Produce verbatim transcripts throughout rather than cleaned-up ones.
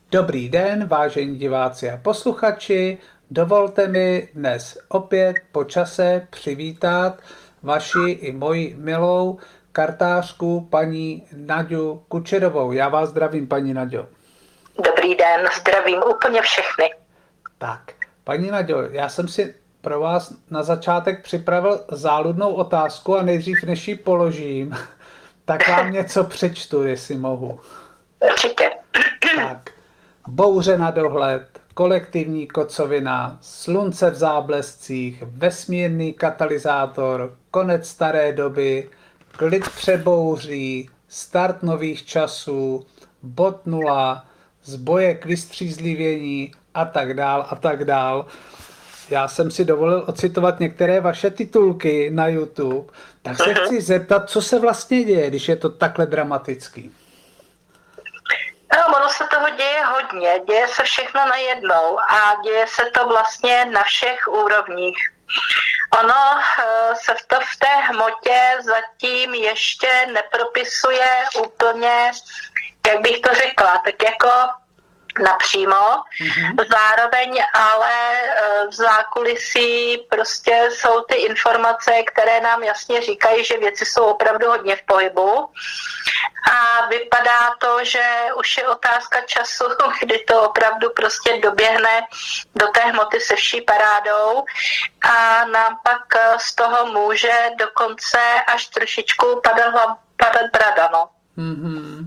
Dobrý den, vážení diváci a posluchači. Dovolte mi dnes opět po čase přivítat vaši i moji milou kartářku paní Naďu Kučerovou. Já vás zdravím, paní Naďo. Dobrý den, zdravím úplně všechny. Tak, paní Naďo, já jsem si pro vás na začátek připravil záludnou otázku a nejdřív, než ji položím, tak vám něco přečtu, jestli mohu. Určitě. Tak, bouře na dohled, kolektivní kocovina, slunce v záblescích, vesmírný katalyzátor, konec staré doby, klid přebouří, start nových časů, bod nula, z boje k vystřízlivění a tak dál a tak dál. Já jsem si dovolil ocitovat některé vaše titulky na YouTube, tak se chci zeptat, co se vlastně děje, když je to takhle dramatický. No, ono se toho děje hodně, děje se všechno najednou a děje se to vlastně na všech úrovních. Ono se to v té hmotě zatím ještě nepropisuje úplně, jak bych to řekla, tak jako napřímo, mm-hmm. Zároveň ale v zákulisí prostě jsou ty informace, které nám jasně říkají, že věci jsou opravdu hodně v pohybu a vypadá to, že už je otázka času, kdy to opravdu prostě doběhne do té hmoty se vší parádou a nám pak z toho může dokonce až trošičku padat, padat brada, no. Mm-hmm.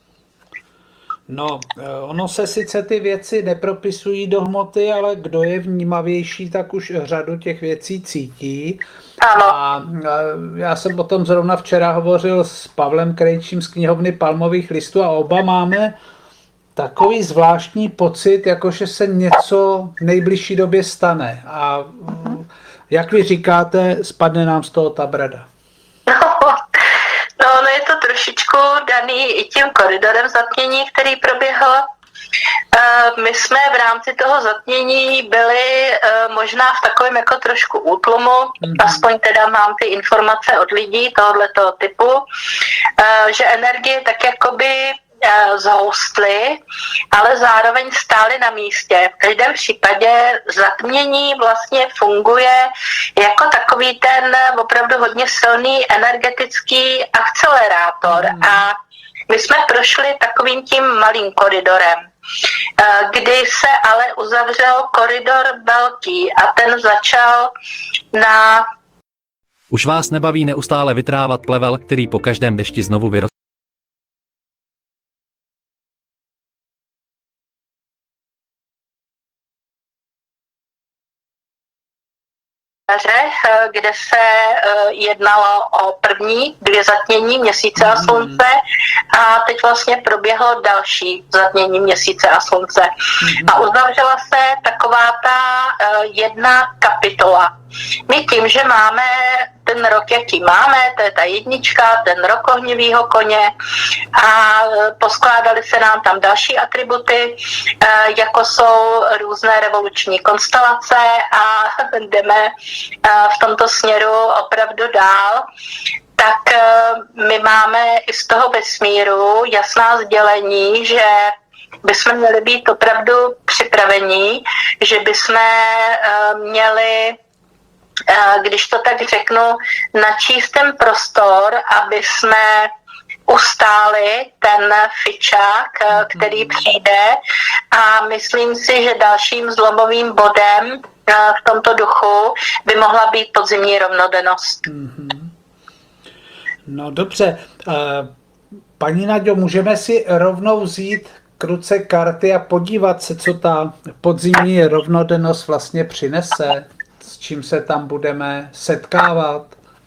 No, ono se sice ty věci nepropisují do hmoty, ale kdo je vnímavější, tak už řadu těch věcí cítí. Ano. A já jsem o tom zrovna včera hovořil s Pavlem Krejčím z knihovny Palmových listů a oba máme takový zvláštní pocit, jako že se něco v nejbližší době stane. A jak vy říkáte, spadne nám z toho ta brada. No, ono je to trošičku daný i tím koridorem zatmění, který proběhl. My jsme v rámci toho zatmění byli možná v takovém jako trošku útlumu, mm-hmm. aspoň teda mám ty informace od lidí tohoto typu, že energie tak jakoby zhoustly, ale zároveň stály na místě. V každém případě zatmění vlastně funguje jako takový ten opravdu hodně silný energetický akcelerátor mm. a my jsme prošli takovým tím malým koridorem, kdy se ale uzavřel koridor velký a ten začal na... Už vás nebaví neustále vytrávat plevel, který po každém dešti znovu vyroste. Kde se jednalo o první dvě zatmění měsíce a slunce a teď vlastně proběhlo další zatmění měsíce a slunce. A uzavřela se taková ta jedna kapitola. My tím, že máme ten rok, jaký máme, to je ta jednička, ten rok ohnivýho koně a poskládali se nám tam další atributy, jako jsou různé revoluční konstelace a jdeme v tomto směru opravdu dál, tak my máme i z toho vesmíru jasná sdělení, že bychom měli být opravdu připraveni, že bychom měli, když to tak řeknu, načíst ten prostor, aby jsme ustáli ten fičák, který přijde a myslím si, že dalším zlomovým bodem v tomto duchu by mohla být podzimní rovnodennost. No dobře, paní Naďo, můžeme si rovnou vzít k ruce karty a podívat se, co ta podzimní rovnodennost vlastně přinese, s čím se tam budeme setkávat.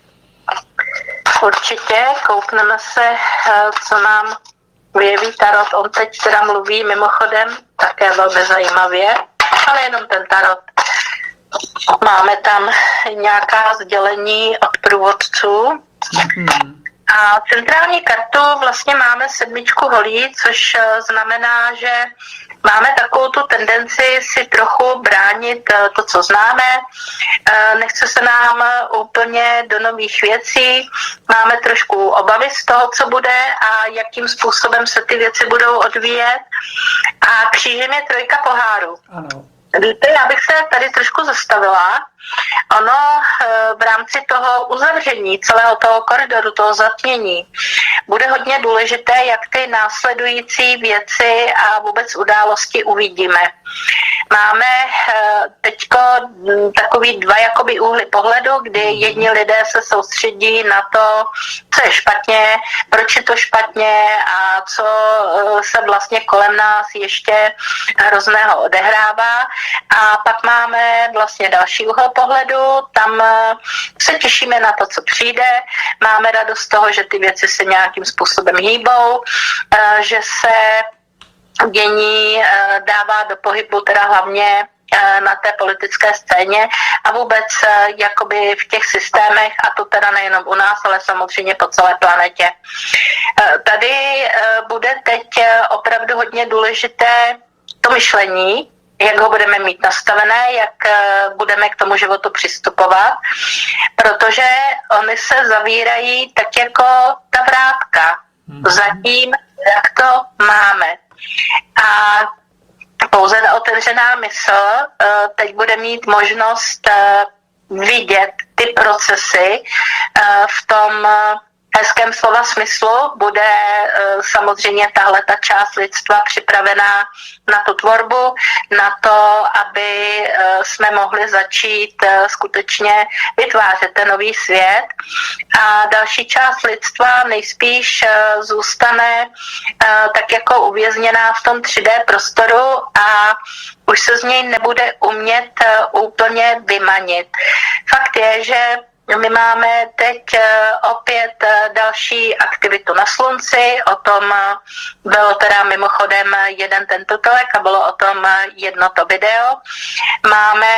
Určitě, koukneme se, co nám vyjeví tarot. On teď teda mluví mimochodem také velmi zajímavě, ale jenom ten tarot. Máme tam nějaká sdělení od průvodců. Mm-hmm. A centrální kartu vlastně máme sedmičku holí, což znamená, že máme takovou tu tendenci si trochu bránit to, co známe. Nechce se nám úplně do nových věcí. Máme trošku obavy z toho, co bude a jakým způsobem se ty věci budou odvíjet. A křížem je trojka poháru. Ano. Víte, já bych se tady trošku zastavila. Ono v rámci toho uzavření celého toho koridoru, toho zatmění, bude hodně důležité, jak ty následující věci a vůbec události uvidíme. Máme teďko takový dva jakoby úhly pohledu, kdy jedni lidé se soustředí na to, co je špatně, proč je to špatně a co se vlastně kolem nás ještě hrozného odehrává. A pak máme vlastně další úhel pohledu, tam se těšíme na to, co přijde, máme radost z toho, že ty věci se nějakým způsobem hýbou, že se dění dává do pohybu teda hlavně na té politické scéně a vůbec jakoby v těch systémech, a to teda nejenom u nás, ale samozřejmě po celé planetě. Tady bude teď opravdu hodně důležité to myšlení, jak ho budeme mít nastavené, jak budeme k tomu životu přistupovat, protože oni se zavírají tak jako ta vrátka zatím, jak to máme. A pouze otevřená mysl teď bude mít možnost vidět ty procesy v tom hezkém slova smyslu. Bude samozřejmě tahle ta část lidstva připravená na tu tvorbu, na to, aby jsme mohli začít skutečně vytvářet ten nový svět. A další část lidstva nejspíš zůstane tak jako uvězněná v tom tři dé prostoru a už se z něj nebude umět úplně vymanit. Fakt je, že my máme teď opět další aktivitu na Slunci, o tom bylo teda mimochodem jeden ten tutelek a bylo o tom jedno to video. Máme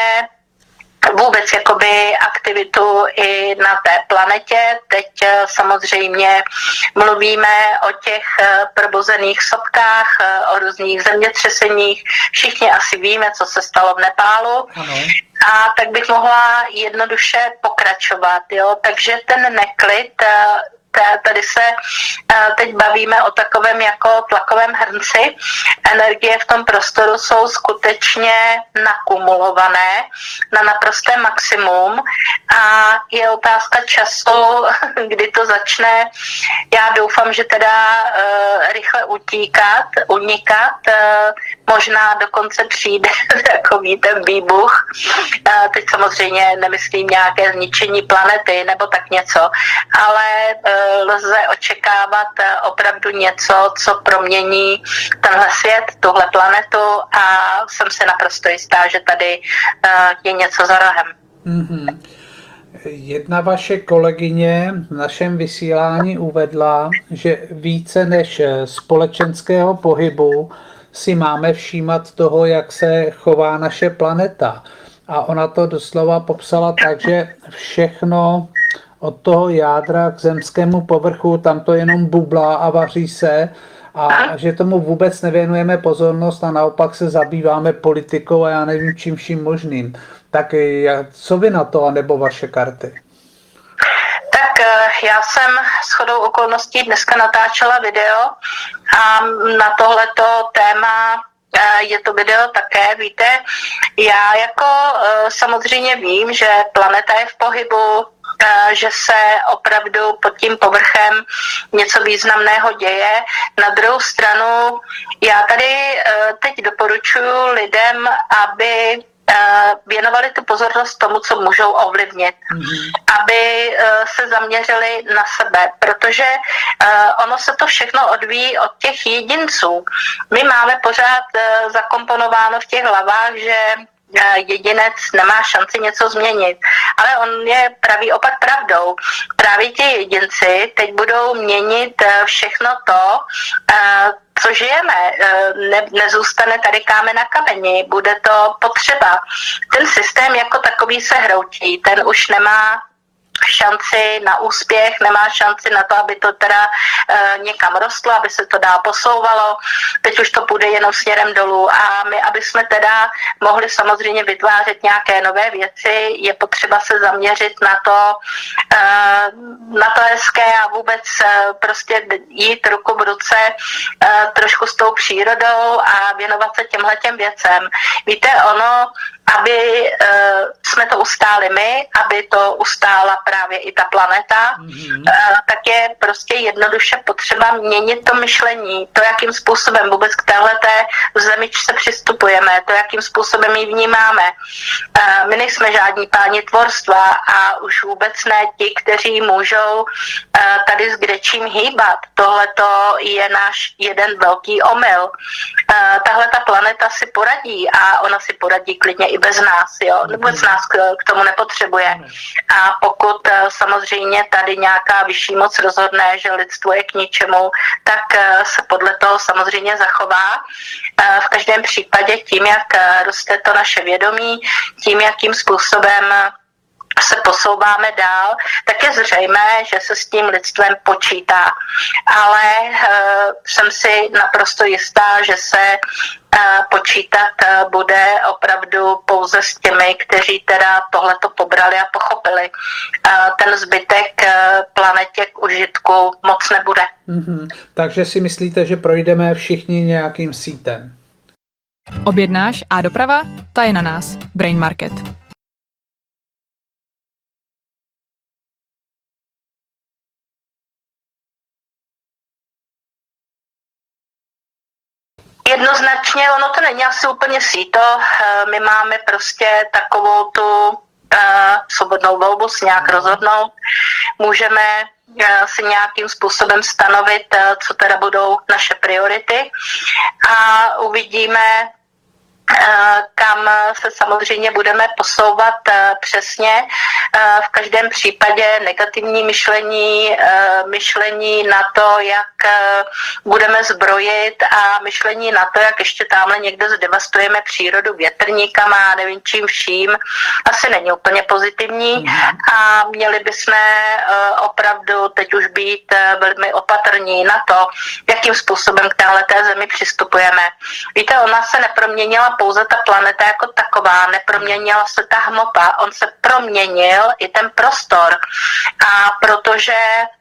vůbec jakoby aktivitu i na té planetě. Teď samozřejmě mluvíme o těch probuzených sopkách, o různých zemětřeseních. Všichni asi víme, co se stalo v Nepálu. Ano. A tak bych mohla jednoduše pokračovat. Jo? Takže ten neklid, tady se teď bavíme o takovém jako tlakovém hrnci. Energie v tom prostoru jsou skutečně nakumulované na naprosté maximum a je otázka času, kdy to začne. Já doufám, že teda uh, rychle utíkat, unikat, uh, možná dokonce přijde takový ten výbuch. Uh, teď samozřejmě nemyslím nějaké zničení planety nebo tak něco, ale uh, lze očekávat opravdu něco, co promění tenhle svět, tuhle planetu a jsem si naprosto jistá, že tady je něco za rohem. Mm-hmm. Jedna vaše kolegyně v našem vysílání uvedla, že více než společenského pohybu si máme všímat toho, jak se chová naše planeta. A ona to doslova popsala tak, že všechno od toho jádra k zemskému povrchu, tam to jenom bublá a vaří se a že tomu vůbec nevěnujeme pozornost a naopak se zabýváme politikou a já nevím čím vším možným. Tak co vy na to, anebo vaše karty? Tak já jsem shodou okolností dneska natáčela video a na tohleto téma je to video také, víte, já jako samozřejmě vím, že planeta je v pohybu, že se opravdu pod tím povrchem něco významného děje. Na druhou stranu já tady teď doporučuji lidem, aby věnovali tu pozornost tomu, co můžou ovlivnit, mm-hmm. aby se zaměřili na sebe, protože ono se to všechno odvíjí od těch jedinců. My máme pořád zakomponováno v těch hlavách, že jedinec nemá šanci něco změnit. Ale on je pravý opak pravdou. Právě ti jedinci teď budou měnit všechno to, co žijeme. Ne, nezůstane tady kámen na kameni, bude to potřeba. Ten systém jako takový se hroutí, ten už nemá šanci na úspěch, nemá šanci na to, aby to teda e, někam rostlo, aby se to dál posouvalo. Teď už to půjde jenom směrem dolů a my, aby jsme teda mohli samozřejmě vytvářet nějaké nové věci, je potřeba se zaměřit na to, e, na to hezké a vůbec e, prostě jít ruku v ruce e, trošku s tou přírodou a věnovat se těmhletěm věcem. Víte, ono, aby uh, jsme to ustáli my, aby to ustála právě i ta planeta, mm-hmm. uh, tak je prostě jednoduše potřeba měnit to myšlení, to, jakým způsobem vůbec k téhleté zemičce přistupujeme, to, jakým způsobem ji vnímáme. Uh, my nejsme žádní páni tvorstva a už vůbec ne ti, kteří můžou uh, tady s kdečím hýbat. Tohleto je náš jeden velký omyl. Uh, tahle ta planeta si poradí a ona si poradí klidně i bez nás, jo, vůbec nás k tomu nepotřebuje. A pokud samozřejmě tady nějaká vyšší moc rozhodne, že lidstvo je k ničemu, tak se podle toho samozřejmě zachová. V každém případě tím, jak roste to naše vědomí, tím, jakým způsobem se posouváme dál, tak je zřejmé, že se s tím lidstvem počítá. Ale uh, jsem si naprosto jistá, že se uh, počítat uh, bude opravdu pouze s těmi, kteří teda tohleto pobrali a pochopili. Uh, ten zbytek uh, planetě k užitku moc nebude. Mm-hmm. Takže si myslíte, že projdeme všichni nějakým sítem? Objednáš a doprava? Ta je na nás. Brain Market. Jednoznačně, ono to není asi úplně síto. My máme prostě takovou tu uh, svobodnou volbu si nějak rozhodnout. Můžeme uh, si nějakým způsobem stanovit, uh, co teda budou naše priority a uvidíme, kam se samozřejmě budeme posouvat přesně. V každém případě negativní myšlení, myšlení na to, jak budeme zbrojit a myšlení na to, jak ještě tamhle někde zdevastujeme přírodu větrníkama a nevím čím vším, asi není úplně pozitivní a měli bychom opravdu teď už být velmi opatrní na to, jakým způsobem k téhleté zemi přistupujeme. Víte, ona se neproměnila pouze ta planeta jako taková, neproměnila se ta hmota, on se proměnil i ten prostor. A protože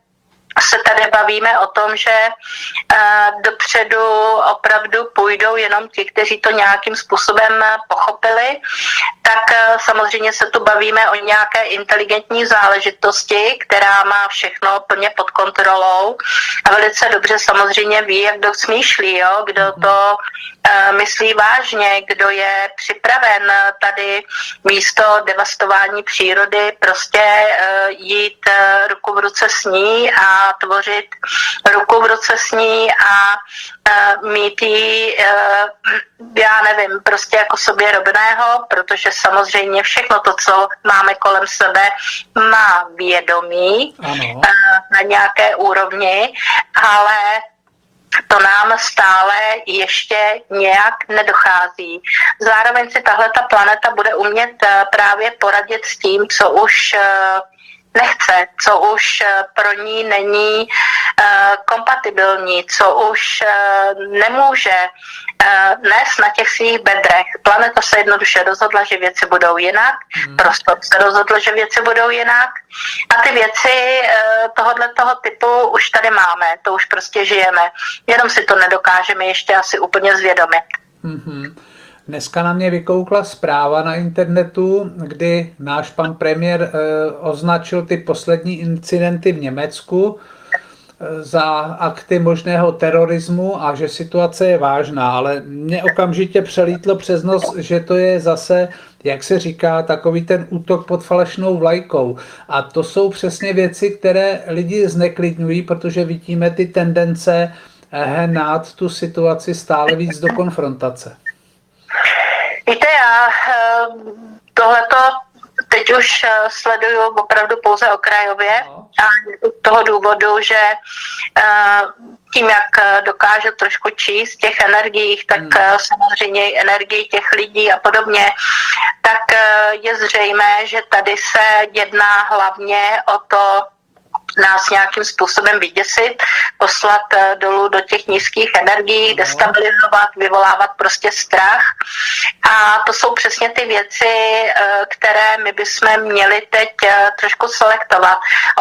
se tady bavíme o tom, že uh, dopředu opravdu půjdou jenom ti, kteří to nějakým způsobem pochopili, tak uh, samozřejmě se tu bavíme o nějaké inteligentní záležitosti, která má všechno plně pod kontrolou a velice dobře samozřejmě ví, jak kdo smýšlí, jo? Kdo to uh, myslí vážně, kdo je připraven tady místo devastování přírody prostě uh, jít uh, ruku v ruce s ní a tvořit ruku v ruce s ní a uh, mít ji, uh, já nevím, prostě jako sobě rovného, protože samozřejmě všechno to, co máme kolem sebe, má vědomí uh, na nějaké úrovni, ale to nám stále ještě nějak nedochází. Zároveň si tahle ta planeta bude umět uh, právě poradit s tím, co už uh, nechce, co už pro ní není uh, kompatibilní, co už uh, nemůže uh, nést na těch svých bedrech. Planeta se jednoduše rozhodla, že věci budou jinak, hmm. prostor se rozhodl, že věci budou jinak a ty věci uh, tohohle toho typu už tady máme, to už prostě žijeme. Jenom si to nedokážeme ještě asi úplně zvědomit. Mm-hmm. Dneska na mě vykoukla zpráva na internetu, kdy náš pan premiér eh, označil ty poslední incidenty v Německu eh, za akty možného terorismu a že situace je vážná, ale mě okamžitě přelítlo přes nos, že to je zase, jak se říká, takový ten útok pod falešnou vlajkou. A to jsou přesně věci, které lidi zneklidňují, protože vidíme ty tendence hnát tu situaci stále víc do konfrontace. Víte, já tohleto teď už uh, sleduju opravdu pouze okrajově No. a z toho důvodu, že uh, tím, jak dokážu trošku číst těch energiích, tak Hmm. uh, samozřejmě i energii těch lidí a podobně, tak uh, je zřejmé, že tady se jedná hlavně o to, nás nějakým způsobem vyděsit, poslat uh, dolů do těch nízkých energií, No. destabilizovat, vyvolávat prostě strach. A to jsou přesně ty věci, uh, které my bychom měli teď uh, trošku selektovat.